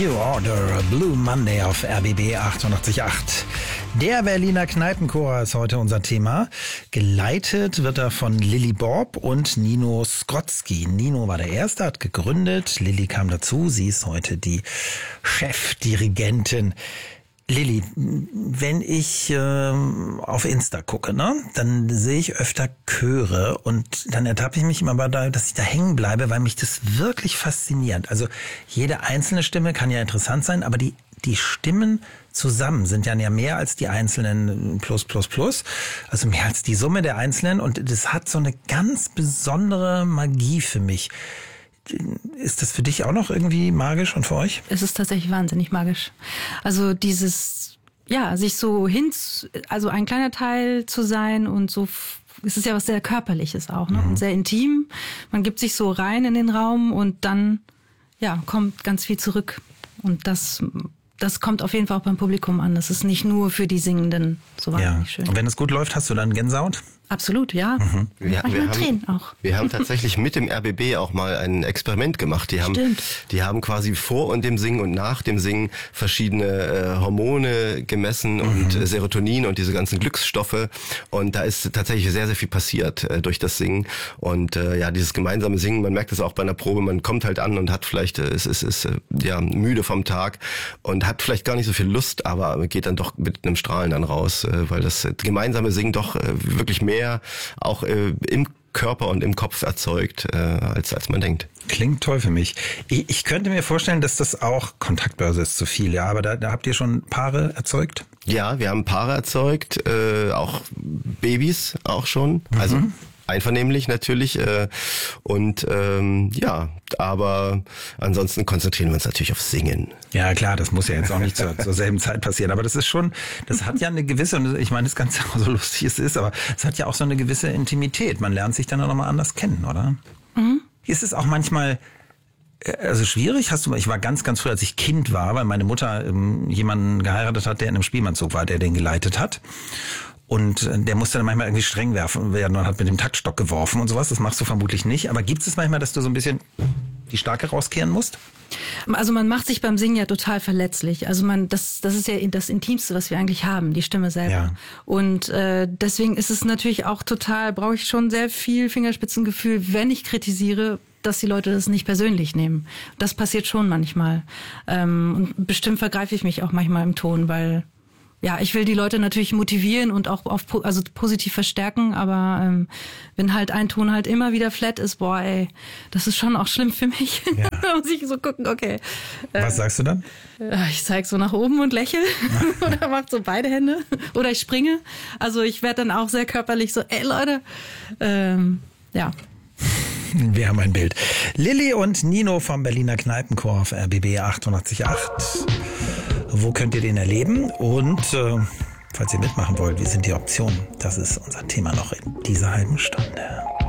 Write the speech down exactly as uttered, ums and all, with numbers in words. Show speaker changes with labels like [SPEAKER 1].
[SPEAKER 1] New Order, Blue Monday auf R B B achtundachtzig Komma acht. Der Berliner Kneipenchor ist heute unser Thema. Geleitet wird er von Lilly Borb und Nino Skrotzki. Nino war der Erste, hat gegründet. Lilly kam dazu. Sie ist heute die Chefdirigentin. Lilly, wenn ich äh, auf Insta gucke, ne, dann sehe ich öfter Chöre und dann ertappe ich mich immer dabei, dass ich da hängen bleibe, weil mich das wirklich fasziniert. Also jede einzelne Stimme kann ja interessant sein, aber die die Stimmen zusammen sind ja mehr als die einzelnen plus plus plus, also mehr als die Summe der einzelnen, und das hat so eine ganz besondere Magie für mich. Ist das für dich auch noch irgendwie magisch und für euch?
[SPEAKER 2] Es ist tatsächlich wahnsinnig magisch. Also dieses, ja, sich so hin, also ein kleiner Teil zu sein und so, es ist ja was sehr Körperliches auch, ne? Mhm. Und sehr intim. Man gibt sich so rein in den Raum und dann, ja, kommt ganz viel zurück. Und das, das kommt auf jeden Fall auch beim Publikum an. Das ist nicht nur für die Singenden so wahnsinnig
[SPEAKER 1] ja.
[SPEAKER 2] schön.
[SPEAKER 1] Und wenn es gut läuft, hast du dann Gänsehaut?
[SPEAKER 2] Absolut, ja.
[SPEAKER 3] Mhm. Wir,
[SPEAKER 2] Manchmal
[SPEAKER 3] wir haben,
[SPEAKER 2] Tränen auch.
[SPEAKER 3] Wir haben tatsächlich mit dem R B B auch mal ein Experiment gemacht. Die haben,
[SPEAKER 2] Stimmt.
[SPEAKER 3] die haben quasi vor und dem Singen und nach dem Singen verschiedene äh, Hormone gemessen mhm. und äh, Serotonin und diese ganzen Glücksstoffe. Und da ist tatsächlich sehr, sehr viel passiert äh, durch das Singen. Und äh, ja, dieses gemeinsame Singen, man merkt es auch bei einer Probe, man kommt halt an und hat vielleicht, äh, ist, ist, ist äh, ja müde vom Tag und hat vielleicht gar nicht so viel Lust, aber geht dann doch mit einem Strahlen dann raus, äh, weil das äh, gemeinsame Singen doch äh, wirklich mehr auch äh, im Körper und im Kopf erzeugt, äh, als als man denkt.
[SPEAKER 1] Klingt toll für mich. Ich, ich könnte mir vorstellen, dass das auch, Kontaktbörse ist zu viel, ja, aber da, da habt ihr schon Paare erzeugt?
[SPEAKER 3] Ja, wir haben Paare erzeugt, äh, auch Babys auch schon, mhm. also einvernehmlich natürlich äh, und ähm, ja, aber ansonsten konzentrieren wir uns natürlich auf Singen.
[SPEAKER 1] Ja klar, das muss ja jetzt auch nicht zur, zur selben Zeit passieren, aber das ist schon, das hat ja eine gewisse, und ich meine, das Ganze auch so lustig es ist, aber es hat ja auch so eine gewisse Intimität. Man lernt sich dann auch nochmal anders kennen, oder? Mhm. Ist es auch manchmal also schwierig? Hast du, ich war ganz, ganz früh, als ich Kind war, weil meine Mutter ähm, jemanden geheiratet hat, der in einem Spielmannszug war, der den geleitet hat. Und der musste dann manchmal irgendwie streng werfen werden und hat mit dem Taktstock geworfen und sowas. Das machst du vermutlich nicht. Aber gibt es manchmal, dass du so ein bisschen die Starke rauskehren musst?
[SPEAKER 2] Also man macht sich beim Singen ja total verletzlich. Also man, das, das ist ja das Intimste, was wir eigentlich haben, die Stimme selber. Ja. Und äh, deswegen ist es natürlich auch total, brauche ich schon sehr viel Fingerspitzengefühl, wenn ich kritisiere, dass die Leute das nicht persönlich nehmen. Das passiert schon manchmal. Ähm, und bestimmt vergreife ich mich auch manchmal im Ton, weil ja, ich will die Leute natürlich motivieren und auch auf, also positiv verstärken, aber ähm, wenn halt ein Ton halt immer wieder flat ist, boah, ey, das ist schon auch schlimm für mich. Ja. Da muss ich so gucken, okay.
[SPEAKER 1] Was äh, sagst du dann?
[SPEAKER 2] Ich zeig so nach oben und lächle oder mach so beide Hände oder ich springe. Also ich werde dann auch sehr körperlich so, ey Leute, ähm, ja.
[SPEAKER 1] Wir haben ein Bild. Lilly und Nino vom Berliner Kneipenchor auf R B B achtundachtzig Komma acht. Wo könnt ihr den erleben? Und äh, falls ihr mitmachen wollt, wie sind die Optionen? Das ist unser Thema noch in dieser halben Stunde.